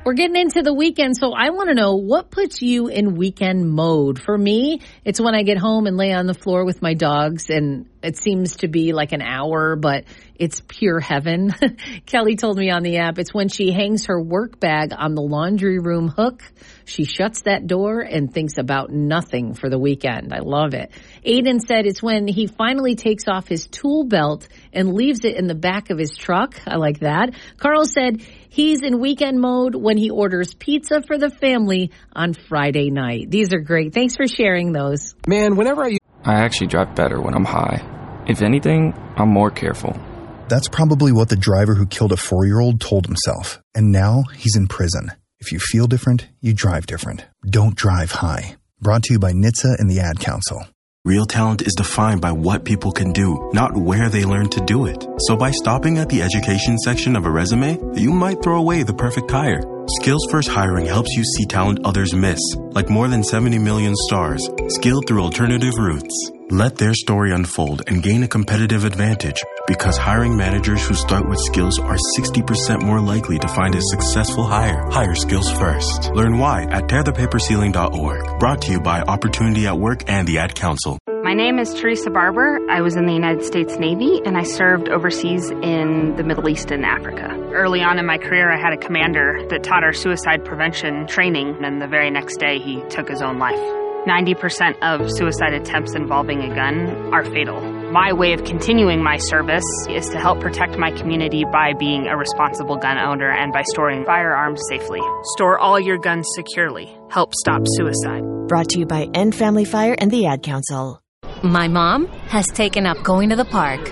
We're getting into the weekend, so I want to know what puts you in weekend mode. For me, it's when I get home and lay on the floor with my dogs, and it seems to be like an hour, but it's pure heaven. Kelly told me on the app it's when she hangs her work bag on the laundry room hook. She shuts that door and thinks about nothing for the weekend. I love it. Aiden said it's when he finally takes off his tool belt and leaves it in the back of his truck. I like that. Carl said he's in weekend mode when he orders pizza for the family on Friday night. These are great. Thanks for sharing those. Man, I actually drive better when I'm high. If anything, I'm more careful. That's probably what the driver who killed a 4-year-old told himself. And now he's in prison. If you feel different, you drive different. Don't drive high. Brought to you by NHTSA and the Ad Council. Real talent is defined by what people can do, not where they learn to do it. So by stopping at the education section of a resume, you might throw away the perfect hire. Skills First Hiring helps you see talent others miss, like more than 70 million stars, skilled through alternative routes. Let their story unfold and gain a competitive advantage, because hiring managers who start with skills are 60% more likely to find a successful hire. Hire skills first. Learn why at tearthepaperceiling.org. Brought to you by Opportunity at Work and the Ad Council. My name is Teresa Barber. I was in the United States Navy, and I served overseas in the Middle East and Africa. Early on in my career, I had a commander that taught our suicide prevention training, and the very next day, he took his own life. 90% of suicide attempts involving a gun are fatal. My way of continuing my service is to help protect my community by being a responsible gun owner and by storing firearms safely. Store all your guns securely. Help stop suicide. Brought to you by End Family Fire and the Ad Council. My mom has taken up going to the park.